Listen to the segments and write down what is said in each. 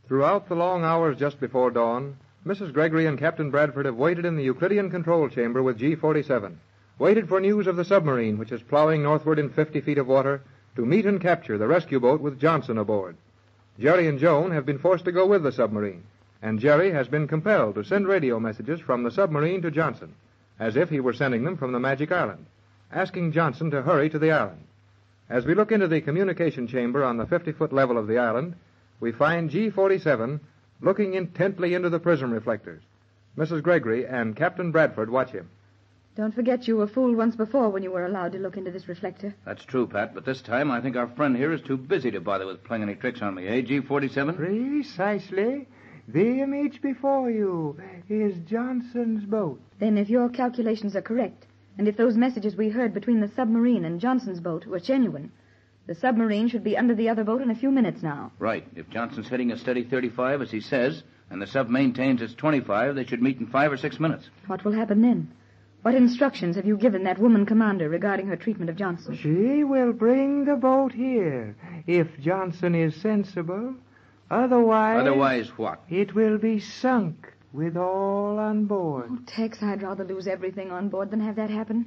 Throughout the long hours just before dawn, Mrs. Gregory and Captain Bradford have waited in the Euclidean control chamber with G-47, waited for news of the submarine which is plowing northward in 50 feet of water to meet and capture the rescue boat with Johnson aboard. Jerry and Joan have been forced to go with the submarine, and Jerry has been compelled to send radio messages from the submarine to Johnson, as if he were sending them from the Magic Island, asking Johnson to hurry to the island. As we look into the communication chamber on the 50-foot level of the island, we find G-47 looking intently into the prism reflectors. Mrs. Gregory and Captain Bradford watch him. Don't forget you were fooled once before when you were allowed to look into this reflector. That's true, Pat, but this time I think our friend here is too busy to bother with playing any tricks on me, eh, G-47? Precisely. The image before you is Johnson's boat. Then if your calculations are correct, and if those messages we heard between the submarine and Johnson's boat were genuine, the submarine should be under the other boat in a few minutes now. Right. If Johnson's hitting a steady 35, as he says, and the sub maintains it's 25, they should meet in 5 or 6 minutes. What will happen then? What instructions have you given that woman commander regarding her treatment of Johnson? She will bring the boat here, if Johnson is sensible. Otherwise... Otherwise what? It will be sunk with all on board. Oh, Tex, I'd rather lose everything on board than have that happen.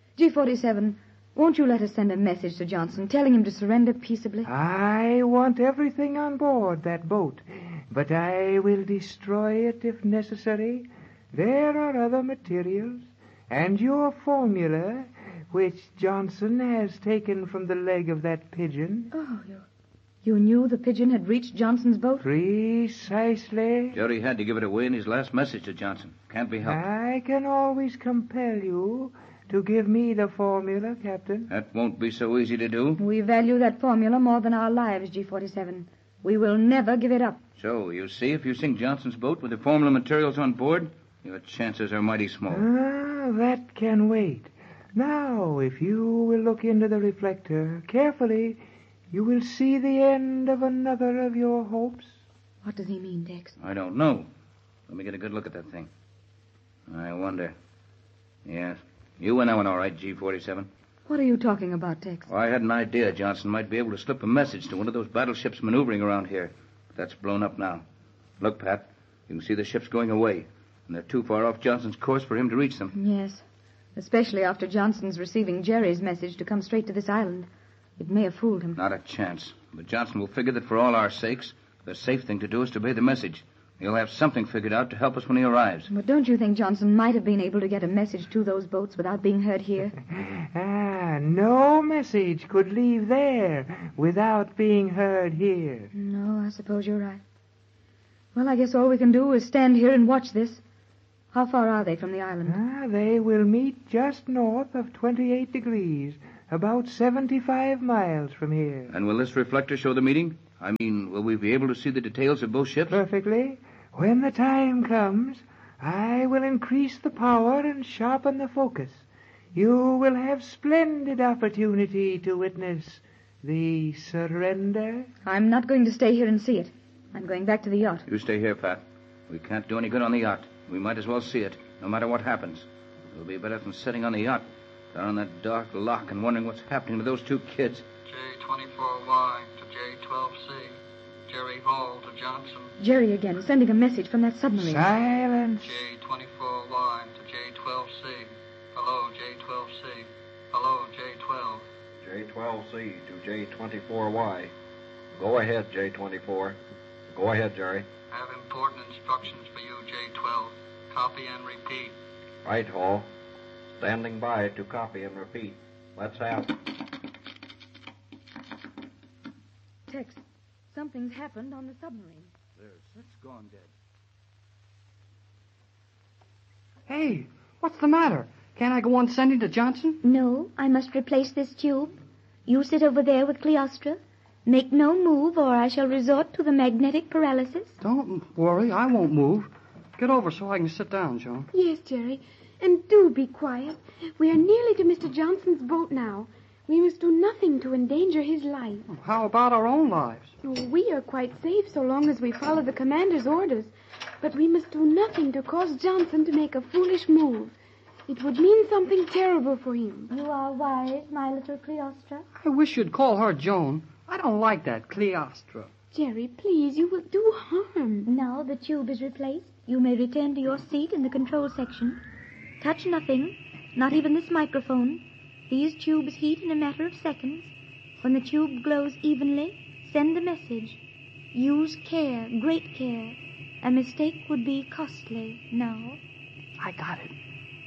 G-47, won't you let us send a message to Johnson telling him to surrender peaceably? I want everything on board that boat, but I will destroy it if necessary. There are other materials, and your formula, which Johnson has taken from the leg of that pigeon. Oh, you knew the pigeon had reached Johnson's boat? Precisely. Jerry had to give it away in his last message to Johnson. Can't be helped. I can always compel you to give me the formula, Captain. That won't be so easy to do. We value that formula more than our lives, G-47. We will never give it up. So, you see, if you sink Johnson's boat with the formula materials on board, your chances are mighty small. That can wait. Now, if you will look into the reflector carefully, you will see the end of another of your hopes. What does he mean, Dex? I don't know. Let me get a good look at that thing. I wonder. Yes. You went that one all right, G-47. What are you talking about, Tex? Well, I had an idea Johnson might be able to slip a message to one of those battleships maneuvering around here. But that's blown up now. Look, Pat, you can see the ships going away, and they're too far off Johnson's course for him to reach them. Yes, especially after Johnson's receiving Jerry's message to come straight to this island. It may have fooled him. Not a chance. But Johnson will figure that for all our sakes, the safe thing to do is to obey the message. He'll have something figured out to help us when he arrives. But don't you think Johnson might have been able to get a message to those boats without being heard here? No message could leave there without being heard here. No, I suppose you're right. Well, I guess all we can do is stand here and watch this. How far are they from the island? They will meet just north of 28 degrees, about 75 miles from here. And will this reflector show the meeting? I mean, will we be able to see the details of both ships? Perfectly. When the time comes, I will increase the power and sharpen the focus. You will have splendid opportunity to witness the surrender. I'm not going to stay here and see it. I'm going back to the yacht. You stay here, Pat. We can't do any good on the yacht. We might as well see it, no matter what happens. It'll be better than sitting on the yacht, down in that dark lock and wondering what's happening to those two kids. J24Y to J12C. Jerry Hall to Johnson. Jerry again, sending a message from that submarine. Silence. J24Y to J12C. Hello, J12C. Hello, J12. J12C to J24Y. Go ahead, J24. Go ahead, Jerry. Have important instructions for you, J12. Copy and repeat. Right, Hall. Standing by to copy and repeat. Let's have... Tex, something's happened on the submarine. It's gone dead. Hey, what's the matter? Can't I go on sending to Johnson? No, I must replace this tube. You sit over there with Cleostra. Make no move, or I shall resort to the magnetic paralysis. Don't worry, I won't move. Get over so I can sit down, Joan. Yes, Jerry. And do be quiet. We are nearly to Mr. Johnson's boat now. We must do nothing to endanger his life. How about our own lives? Oh, we are quite safe so long as we follow the commander's orders. But we must do nothing to cause Johnson to make a foolish move. It would mean something terrible for him. You are wise, my little Cleostra. I wish you'd call her Joan. I don't like that, Cleostra. Jerry, please, you will do harm. Now the tube is replaced. You may return to your seat in the control section. Touch nothing, not even this microphone. These tubes heat in a matter of seconds. When the tube glows evenly, send the message. Use care, great care. A mistake would be costly. Now. I got it.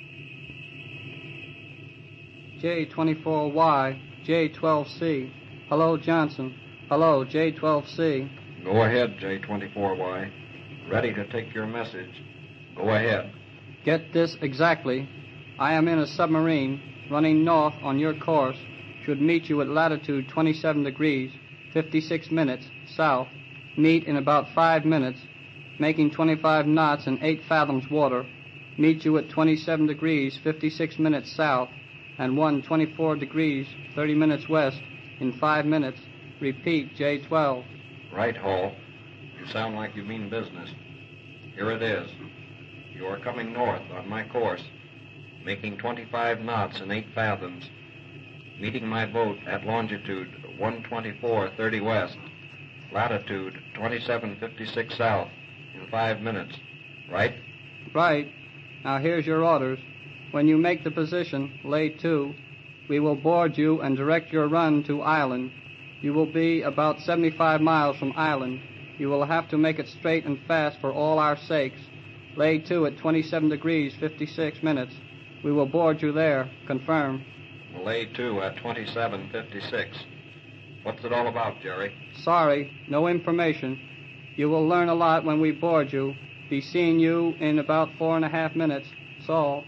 J24Y, J12C. Hello, Johnson. Hello, J12C. Go ahead, J24Y. Ready to take your message. Go ahead. Get this exactly. I am in a submarine running north on your course. Should meet you at latitude 27 degrees, 56 minutes, south. Meet in about 5 minutes, making 25 knots in 8 fathoms water. Meet you at 27 degrees, 56 minutes south, and 124 degrees, 30 minutes west, in 5 minutes. Repeat, J12. Right, Hall. You sound like you mean business. Here it is. You are coming north on my course, making 25 knots in 8 fathoms, meeting my boat at longitude 124.30 west, latitude 27.56 south, in 5 minutes. Right? Right. Now here's your orders. When you make the position, lay to, we will board you and direct your run to island. You will be about 75 miles from island. You will have to make it straight and fast for all our sakes. Lay to at 27 degrees, 56 minutes. We will board you there. Confirm. Lay to at 27.56. What's it all about, Jerry? Sorry, no information. You will learn a lot when we board you. Be seeing you in about 4.5 minutes. That's all.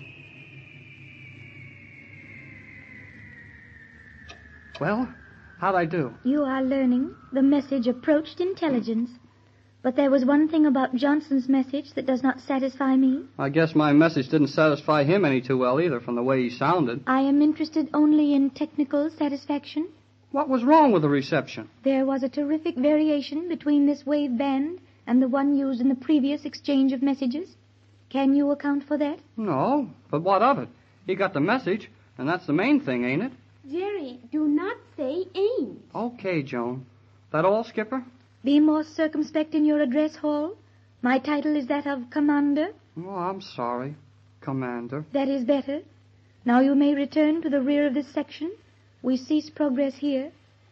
Well, how'd I do? You are learning. The message approached intelligence. But there was one thing about Johnson's message that does not satisfy me. I guess my message didn't satisfy him any too well either from the way he sounded. I am interested only in technical satisfaction. What was wrong with the reception? There was a terrific variation between this wave band and the one used in the previous exchange of messages. Can you account for that? No, but what of it? He got the message, and that's the main thing, ain't it? Jerry, do not say ain't. Okay, Joan. That all, Skipper? Be more circumspect in your address, Hall. My title is that of Commander. Oh, I'm sorry, Commander. That is better. Now you may return to the rear of this section. We cease progress here.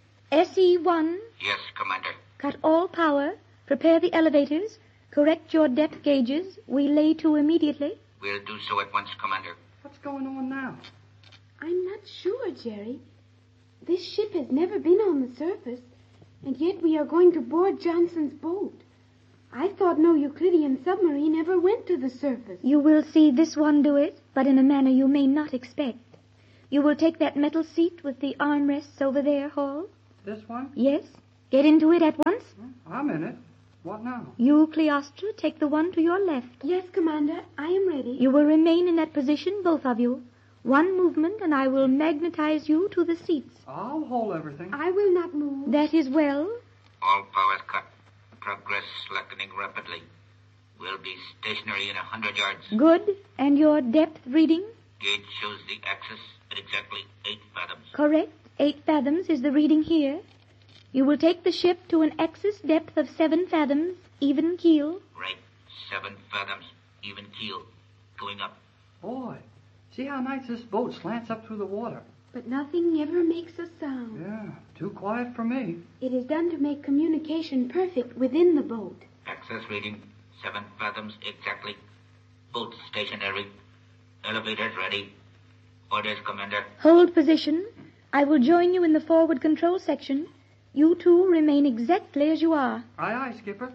SE-1. Yes, Commander. Cut all power. Prepare the elevators. Correct your depth gauges. We lay to immediately. We'll do so at once, Commander. What's going on now? I'm not sure, Jerry. This ship has never been on the surface, and yet we are going to board Johnson's boat. I thought no Euclidean submarine ever went to the surface. You will see this one do it, but in a manner you may not expect. You will take that metal seat with the armrests over there, Hall? This one? Yes. Get into it at once. I'm in it. What now? You, Cleostra, take the one to your left. Yes, Commander, I am ready. You will remain in that position, both of you. One movement, and I will magnetize you to the seats. I'll hold everything. I will not move. That is well. All powers cut. Progress slackening rapidly. We'll be stationary in 100 yards. Good. And your depth reading? Gauge shows the axis at exactly 8 fathoms. Correct. 8 fathoms is the reading here. You will take the ship to an axis depth of 7 fathoms, even keel. Right. 7 fathoms, even keel. Going up. Boy, see how nice this boat slants up through the water. But nothing ever makes a sound. Yeah, too quiet for me. It is done to make communication perfect within the boat. Access reading 7 fathoms exactly. Boat stationary. Elevators ready. Orders, Commander. Hold position. I will join you in the forward control section. You two remain exactly as you are. Aye, aye, Skipper.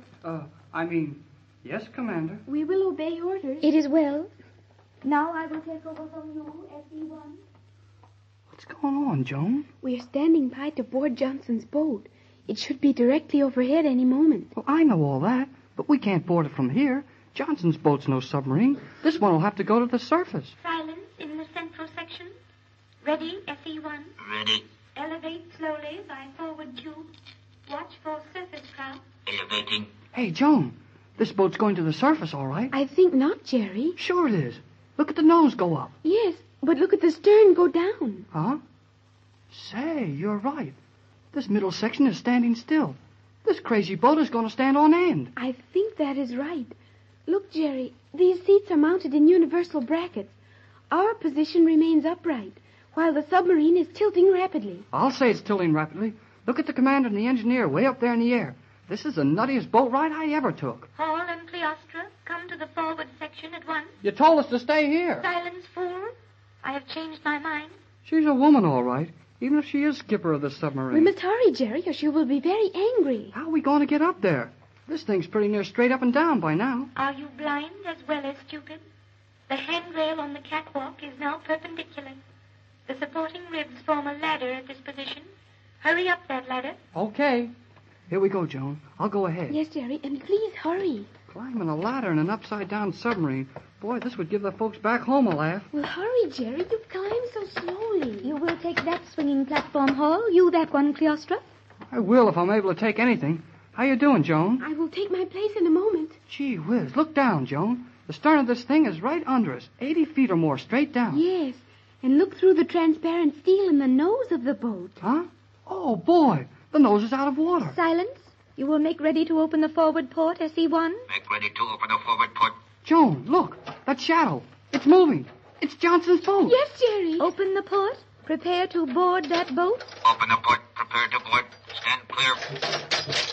Yes, Commander. We will obey orders. It is well. Now I will take over from you, SE-1. What's going on, Joan? We are standing by to board Johnson's boat. It should be directly overhead any moment. Well, I know all that, but we can't board it from here. Johnson's boat's no submarine. This one will have to go to the surface. Silence in the central section. Ready, SE-1. Ready. Elevate slowly by forward tube. Watch for surface craft. Elevating. Hey, Joan, this boat's going to the surface, all right? I think not, Jerry. Sure it is. Look at the nose go up. Yes, but look at the stern go down. Huh? Say, you're right. This middle section is standing still. This crazy boat is going to stand on end. I think that is right. Look, Jerry, these seats are mounted in universal brackets. Our position remains upright, while the submarine is tilting rapidly. I'll say it's tilting rapidly. Look at the commander and the engineer way up there in the air. This is the nuttiest boat ride I ever took. Hall and Cleostra, come to the forward section at once. You told us to stay here. Silence, fool. I have changed my mind. She's a woman, all right, even if she is skipper of the submarine. We must hurry, Jerry, or she will be very angry. How are we going to get up there? This thing's pretty near straight up and down by now. Are you blind as well as stupid? The handrail on the catwalk is now perpendicular. The supporting ribs form a ladder at this position. Hurry up that ladder. Okay. Here we go, Joan. I'll go ahead. Yes, Jerry, and please hurry. Climbing a ladder in an upside-down submarine. Boy, this would give the folks back home a laugh. Well, hurry, Jerry. You climb so slowly. You will take that swinging platform, Hall. You that one, Cleostra. I will if I'm able to take anything. How you doing, Joan? I will take my place in a moment. Gee whiz, look down, Joan. The stern of this thing is right under us, 80 feet or more straight down. Yes, and look through the transparent steel in the nose of the boat. Huh? Oh, boy, the nose is out of water. Silence. You will make ready to open the forward port, SE-1. Make ready to open the forward port. Joan, look, that shadow. It's moving. It's Johnson's boat. Yes, Jerry. Open the port. Prepare to board that boat. Open the port. Prepare to board. Stand clear.